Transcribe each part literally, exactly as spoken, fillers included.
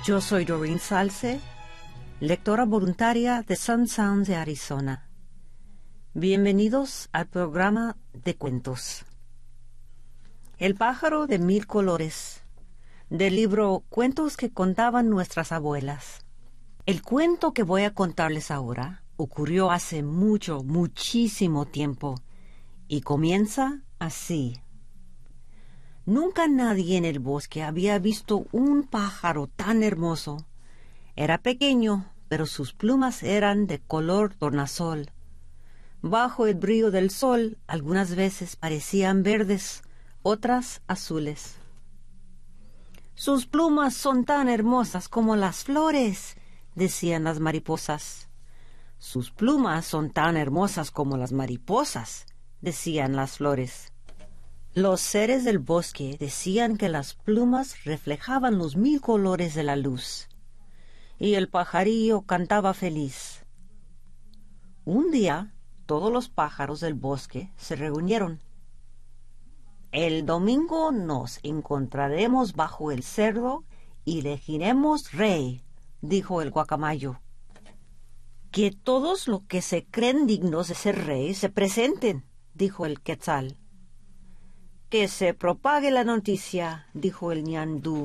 Yo soy Doreen Salce, lectora voluntaria de Sun Sounds de Arizona. Bienvenidos al programa de cuentos. El pájaro de mil colores, del libro Cuentos que contaban nuestras abuelas. El cuento que voy a contarles ahora ocurrió hace mucho, muchísimo tiempo y comienza así. Nunca nadie en el bosque había visto un pájaro tan hermoso. Era pequeño, pero sus plumas eran de color tornasol. Bajo el brillo del sol, algunas veces parecían verdes, otras azules. «Sus plumas son tan hermosas como las flores», decían las mariposas. «Sus plumas son tan hermosas como las mariposas», decían las flores. Los seres del bosque decían que las plumas reflejaban los mil colores de la luz. Y el pajarillo cantaba feliz. Un día, todos los pájaros del bosque se reunieron. «El domingo nos encontraremos bajo el cerro y elegiremos rey», dijo el guacamayo. «Que todos los que se creen dignos de ser rey se presenten», dijo el quetzal. «Que se propague la noticia», dijo el ñandú.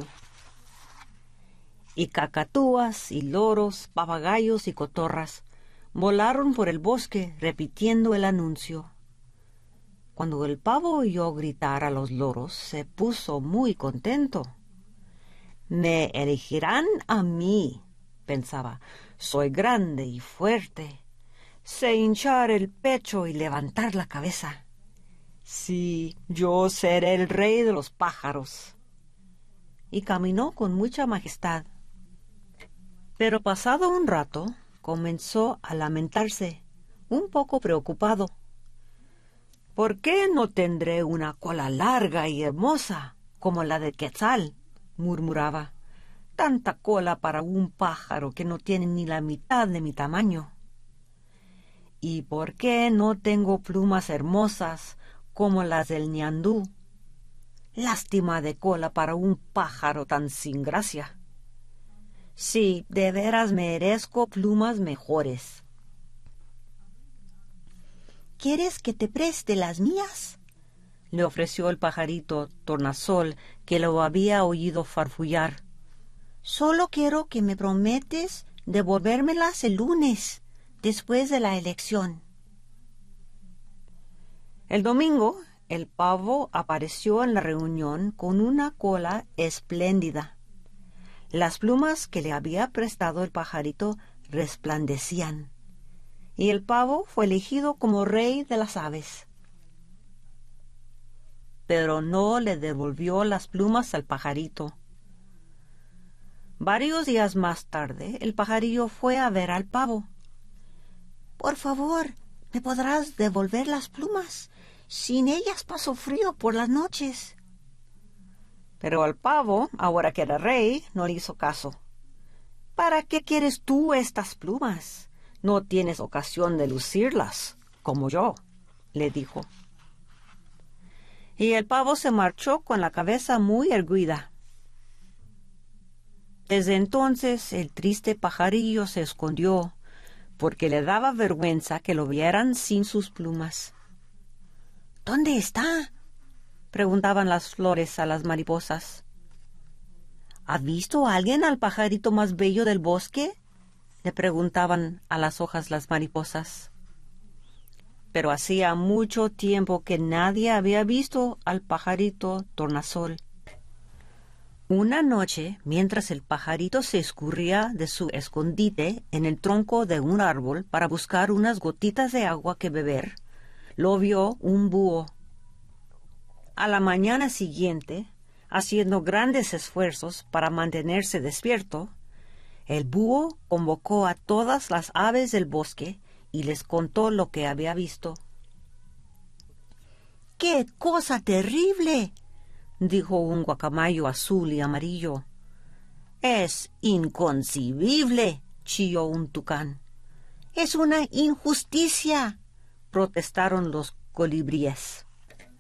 Y cacatúas y loros, papagayos y cotorras volaron por el bosque repitiendo el anuncio. Cuando el pavo oyó gritar a los loros, se puso muy contento. «Me elegirán a mí», pensaba. «Soy grande y fuerte. Sé hinchar el pecho y levantar la cabeza. Sí, yo seré el rey de los pájaros». Y caminó con mucha majestad. Pero pasado un rato, comenzó a lamentarse, un poco preocupado. «¿Por qué no tendré una cola larga y hermosa como la de Quetzal?», murmuraba. «Tanta cola para un pájaro que no tiene ni la mitad de mi tamaño. ¿Y por qué no tengo plumas hermosas como las del ñandú? Lástima de cola para un pájaro tan sin gracia. Sí, de veras merezco plumas mejores». «¿Quieres que te preste las mías?», le ofreció el pajarito tornasol, que lo había oído farfullar. «Solo quiero que me prometes devolvérmelas el lunes, después de la elección». El domingo, el pavo apareció en la reunión con una cola espléndida. Las plumas que le había prestado el pajarito resplandecían, y el pavo fue elegido como rey de las aves. Pero no le devolvió las plumas al pajarito. Varios días más tarde, el pajarillo fue a ver al pavo. «Por favor, ¿me podrás devolver las plumas? Sin ellas paso frío por las noches». Pero al pavo, ahora que era rey, no le hizo caso. «¿Para qué quieres tú estas plumas? No tienes ocasión de lucirlas, como yo», le dijo. Y el pavo se marchó con la cabeza muy erguida. Desde entonces el triste pajarillo se escondió, porque le daba vergüenza que lo vieran sin sus plumas. «¿Dónde está?», preguntaban las flores a las mariposas. «¿Ha visto alguien al pajarito más bello del bosque?», le preguntaban a las hojas las mariposas. Pero hacía mucho tiempo que nadie había visto al pajarito tornasol. Una noche, mientras el pajarito se escurría de su escondite en el tronco de un árbol para buscar unas gotitas de agua que beber, lo vio un búho. A la mañana siguiente, haciendo grandes esfuerzos para mantenerse despierto, el búho convocó a todas las aves del bosque y les contó lo que había visto. «¡Qué cosa terrible!», dijo un guacamayo azul y amarillo. «Es inconcebible», chilló un tucán. «Es una injusticia», protestaron los colibríes.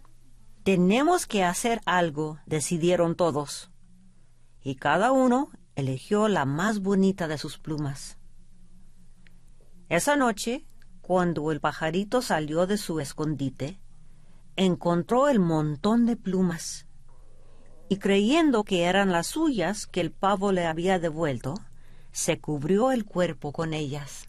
«Tenemos que hacer algo», decidieron todos. Y cada uno eligió la más bonita de sus plumas. Esa noche, cuando el pajarito salió de su escondite, encontró el montón de plumas, y creyendo que eran las suyas que el pavo le había devuelto, se cubrió el cuerpo con ellas.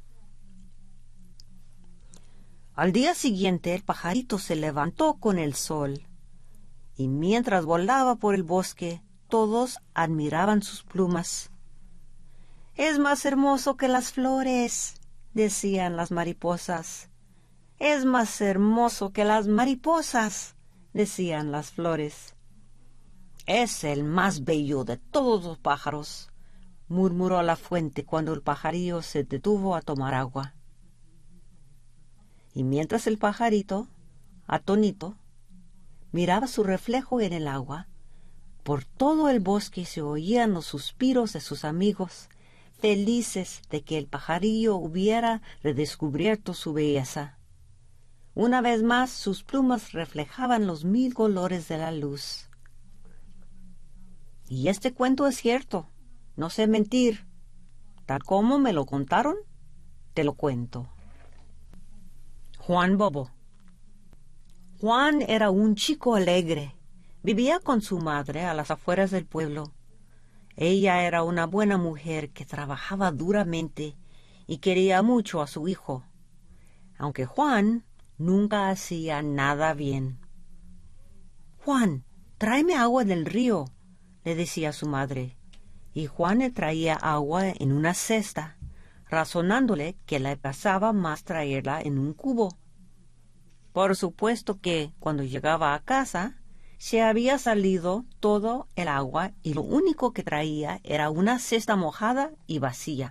Al día siguiente el pajarito se levantó con el sol, y mientras volaba por el bosque, todos admiraban sus plumas. «Es más hermoso que las flores», decían las mariposas. «Es más hermoso que las mariposas», decían las flores. «Es el más bello de todos los pájaros», murmuró la fuente cuando el pajarillo se detuvo a tomar agua. Y mientras el pajarito, atónito, miraba su reflejo en el agua, por todo el bosque se oían los suspiros de sus amigos, felices de que el pajarillo hubiera redescubierto su belleza. Una vez más sus plumas reflejaban los mil colores de la luz. Y este cuento es cierto, no sé mentir. Tal como me lo contaron, te lo cuento. Juan Bobo. Juan era un chico alegre. Vivía con su madre a las afueras del pueblo. Ella era una buena mujer que trabajaba duramente y quería mucho a su hijo, aunque Juan nunca hacía nada bien. «Juan, tráeme agua del río», le decía su madre, y Juan le traía agua en una cesta, razonándole que le pasaba más traerla en un cubo. Por supuesto que, cuando llegaba a casa, se había salido todo el agua y lo único que traía era una cesta mojada y vacía.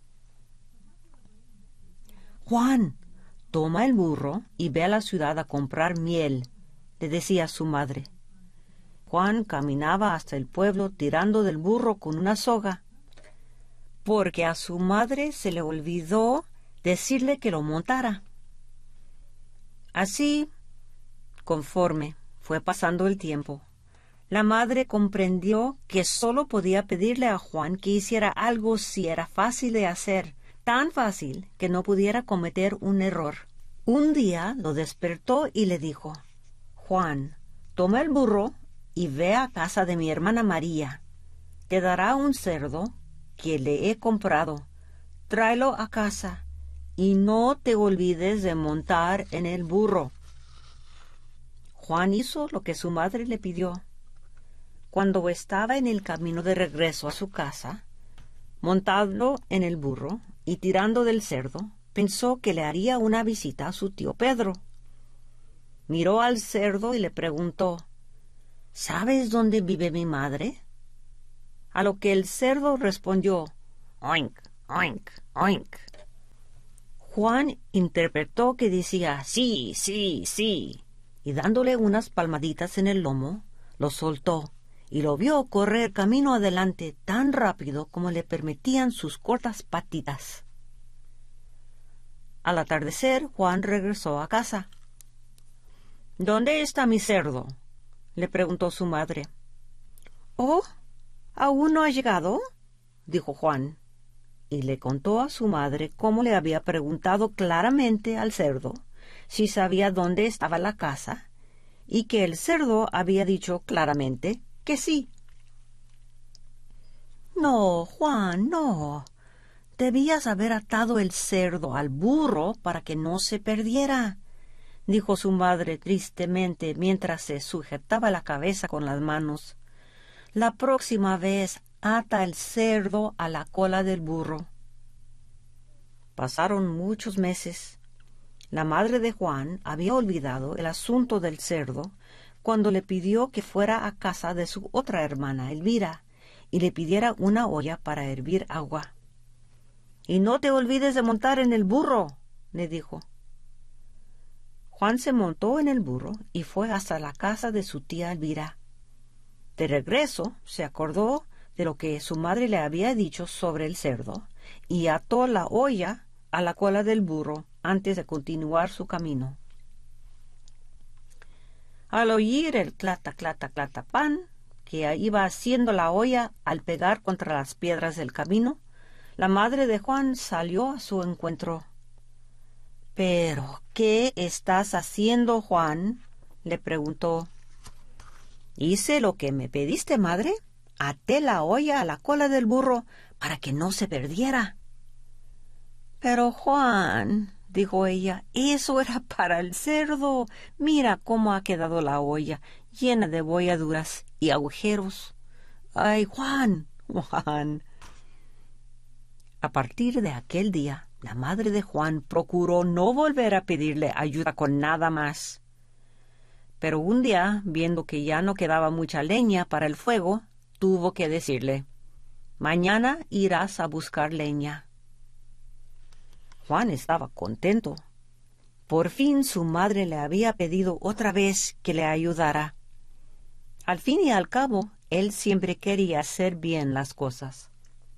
«Juan, toma el burro y ve a la ciudad a comprar miel», le decía su madre. Juan caminaba hasta el pueblo tirando del burro con una soga, porque a su madre se le olvidó decirle que lo montara. Así, conforme fue pasando el tiempo, la madre comprendió que solo podía pedirle a Juan que hiciera algo si era fácil de hacer, tan fácil que no pudiera cometer un error. Un día lo despertó y le dijo: «Juan, toma el burro y ve a casa de mi hermana María. Te dará un cerdo que le he comprado. Tráelo a casa y no te olvides de montar en el burro». Juan hizo lo que su madre le pidió. Cuando estaba en el camino de regreso a su casa, montado en el burro y tirando del cerdo, pensó que le haría una visita a su tío Pedro. Miró al cerdo y le preguntó: «¿Sabes dónde vive mi madre?». A lo que el cerdo respondió: «Oink, oink, oink». Juan interpretó que decía «sí, sí, sí», y dándole unas palmaditas en el lomo, lo soltó y lo vio correr camino adelante tan rápido como le permitían sus cortas patitas. Al atardecer, Juan regresó a casa. «¿Dónde está mi cerdo?», le preguntó su madre. «Oh, ¿aún no ha llegado?», dijo Juan, y le contó a su madre cómo le había preguntado claramente al cerdo si sabía dónde estaba la casa, y que el cerdo había dicho claramente que sí. «No, Juan, no. Debías haber atado el cerdo al burro para que no se perdiera», dijo su madre tristemente mientras se sujetaba la cabeza con las manos. «La próxima vez ata el cerdo a la cola del burro». Pasaron muchos meses. La madre de Juan había olvidado el asunto del cerdo cuando le pidió que fuera a casa de su otra hermana, Elvira, y le pidiera una olla para hervir agua. «Y no te olvides de montar en el burro», le dijo. Juan se montó en el burro y fue hasta la casa de su tía Elvira. De regreso se acordó de lo que su madre le había dicho sobre el cerdo y ató la olla a la cola del burro antes de continuar su camino. Al oír el clata, clata, clata, pan, que iba haciendo la olla al pegar contra las piedras del camino, la madre de Juan salió a su encuentro. —¿Pero qué estás haciendo, Juan? —le preguntó. —Hice lo que me pediste, madre. Até la olla a la cola del burro para que no se perdiera. —Pero, Juan —dijo ella—, eso era para el cerdo. Mira cómo ha quedado la olla, llena de bolladuras y agujeros. ¡Ay, Juan! ¡Juan! A partir de aquel día, la madre de Juan procuró no volver a pedirle ayuda con nada más. Pero un día, viendo que ya no quedaba mucha leña para el fuego, tuvo que decirle: «Mañana irás a buscar leña». Juan estaba contento. Por fin su madre le había pedido otra vez que le ayudara. Al fin y al cabo, él siempre quería hacer bien las cosas.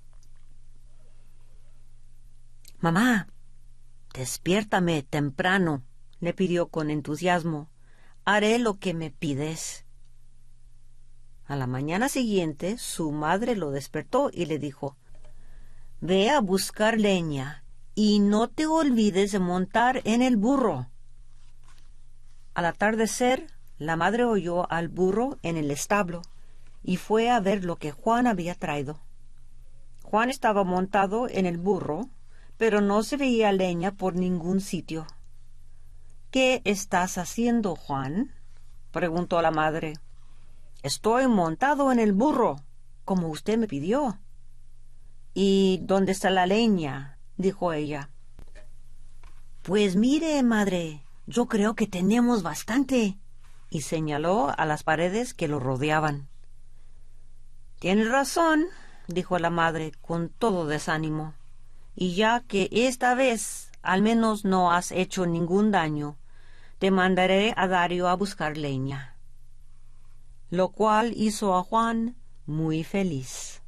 «Mamá, despiértame temprano», le pidió con entusiasmo. «Haré lo que me pides». A la mañana siguiente, su madre lo despertó y le dijo: «Ve a buscar leña y no te olvides de montar en el burro». Al atardecer, la madre oyó al burro en el establo y fue a ver lo que Juan había traído. Juan estaba montado en el burro, pero no se veía leña por ningún sitio. «¿Qué estás haciendo, Juan?», preguntó la madre. «Estoy montado en el burro, como usted me pidió». «¿Y dónde está la leña?», dijo ella. «Pues mire, madre, yo creo que tenemos bastante», y señaló a las paredes que lo rodeaban. «Tienes razón», dijo la madre con todo desánimo, «y ya que esta vez al menos no has hecho ningún daño, te mandaré a Dario a buscar leña». Lo cual hizo a Juan muy feliz.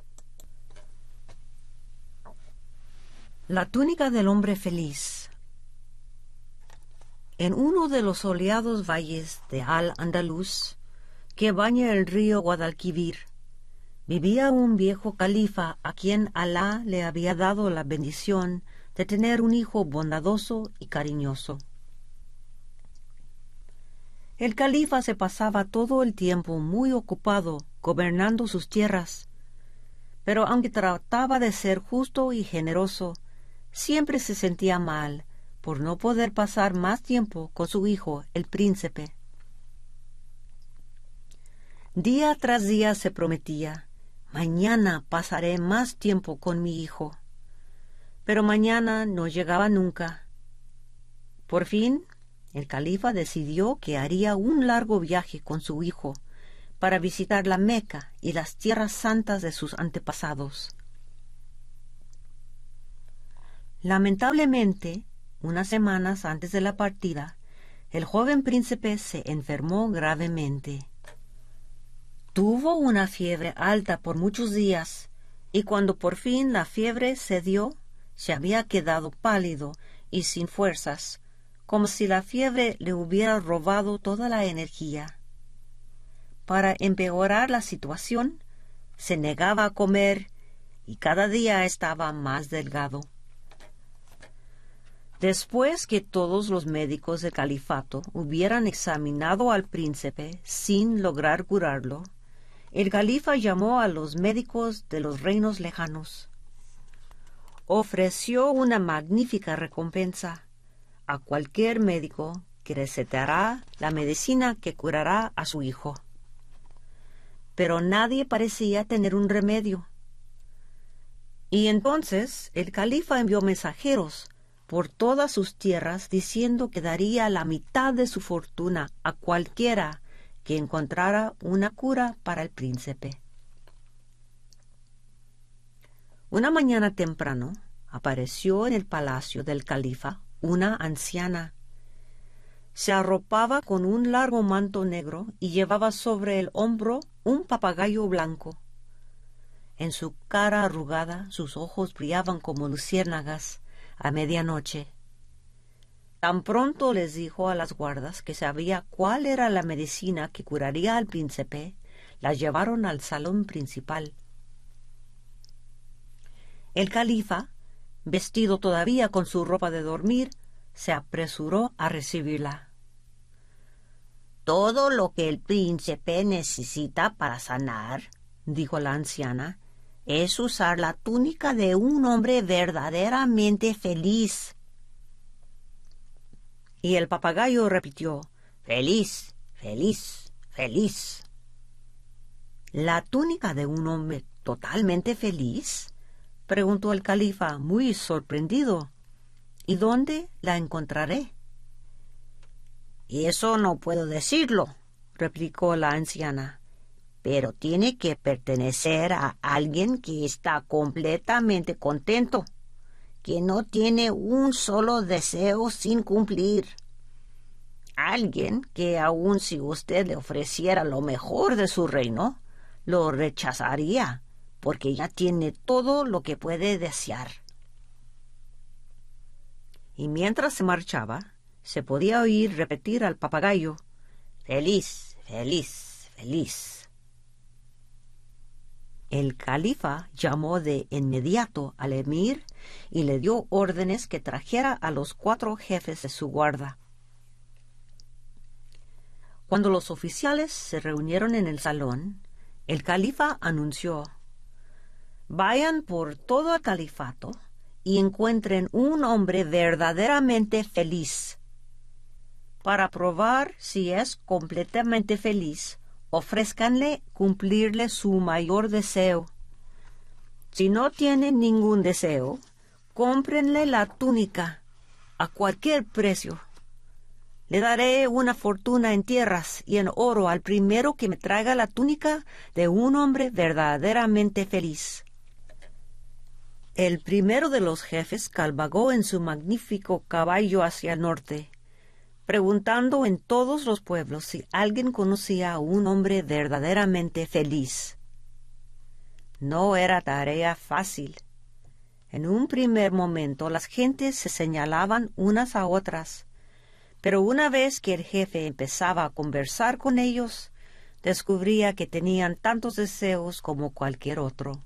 La túnica del hombre feliz. En uno de los soleados valles de Al-Andalus, que baña el río Guadalquivir, vivía un viejo califa a quien Alá le había dado la bendición de tener un hijo bondadoso y cariñoso. El califa se pasaba todo el tiempo muy ocupado gobernando sus tierras, pero aunque trataba de ser justo y generoso, siempre se sentía mal por no poder pasar más tiempo con su hijo, el príncipe. Día tras día se prometía: «Mañana pasaré más tiempo con mi hijo». Pero mañana no llegaba nunca. Por fin, el califa decidió que haría un largo viaje con su hijo para visitar la Meca y las tierras santas de sus antepasados. Lamentablemente, unas semanas antes de la partida, el joven príncipe se enfermó gravemente. Tuvo una fiebre alta por muchos días, y cuando por fin la fiebre cedió, se había quedado pálido y sin fuerzas, como si la fiebre le hubiera robado toda la energía. Para empeorar la situación, se negaba a comer y cada día estaba más delgado. Después que todos los médicos del califato hubieran examinado al príncipe sin lograr curarlo, el califa llamó a los médicos de los reinos lejanos. Ofreció una magnífica recompensa a cualquier médico que recetará la medicina que curará a su hijo. Pero nadie parecía tener un remedio. Y entonces el califa envió mensajeros por todas sus tierras diciendo que daría la mitad de su fortuna a cualquiera que encontrara una cura para el príncipe. Una mañana temprano apareció en el palacio del califa una anciana. Se arropaba con un largo manto negro y llevaba sobre el hombro un papagayo blanco. En su cara arrugada sus ojos brillaban como luciérnagas a medianoche. Tan pronto les dijo a las guardas que sabía cuál era la medicina que curaría al príncipe, la llevaron al salón principal. El califa, vestido todavía con su ropa de dormir, se apresuró a recibirla. «Todo lo que el príncipe necesita para sanar», dijo la anciana, «es usar la túnica de un hombre verdaderamente feliz». Y el papagayo repitió: «Feliz, feliz, feliz». «¿La túnica de un hombre totalmente feliz?», preguntó el califa, muy sorprendido. «¿Y dónde la encontraré?». «Y eso no puedo decirlo», replicó la anciana, «pero tiene que pertenecer a alguien que está completamente contento, que no tiene un solo deseo sin cumplir. Alguien que aun si usted le ofreciera lo mejor de su reino, lo rechazaría, porque ya tiene todo lo que puede desear». Y mientras se marchaba, se podía oír repetir al papagayo: «Feliz, feliz, feliz». El califa llamó de inmediato al emir y le dio órdenes que trajera a los cuatro jefes de su guarda. Cuando los oficiales se reunieron en el salón, el califa anunció: «Vayan por todo el califato y encuentren un hombre verdaderamente feliz. Para probar si es completamente feliz, ofrézcanle cumplirle su mayor deseo. Si no tiene ningún deseo, cómprenle la túnica a cualquier precio. Le daré una fortuna en tierras y en oro al primero que me traiga la túnica de un hombre verdaderamente feliz». El primero de los jefes cabalgó en su magnífico caballo hacia el norte, preguntando en todos los pueblos si alguien conocía a un hombre verdaderamente feliz. No era tarea fácil. En un primer momento las gentes se señalaban unas a otras, pero una vez que el jefe empezaba a conversar con ellos, descubría que tenían tantos deseos como cualquier otro.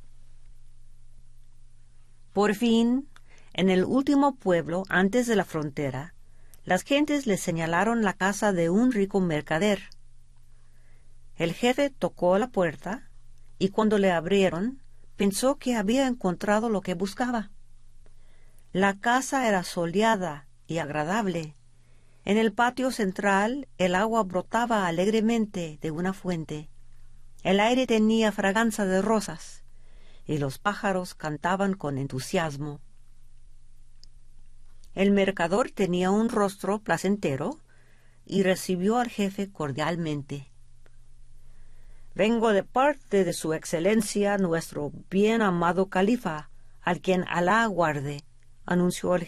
Por fin, en el último pueblo antes de la frontera, las gentes le señalaron la casa de un rico mercader. El jefe tocó la puerta y cuando le abrieron, pensó que había encontrado lo que buscaba. La casa era soleada y agradable. En el patio central el agua brotaba alegremente de una fuente. El aire tenía fragancia de rosas y los pájaros cantaban con entusiasmo. El mercader tenía un rostro placentero y recibió al jefe cordialmente. «Vengo de parte de su excelencia, nuestro bien amado califa, al quien Alá guarde», anunció el